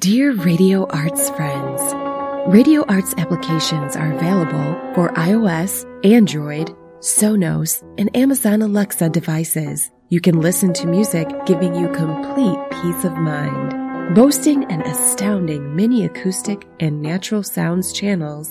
Dear Radio Arts friends, Radio Arts applications are available for iOS, Android, Sonos, and Amazon Alexa devices. You can listen to music giving you complete peace of mind. Boasting an astounding mini acoustic and natural sounds channels,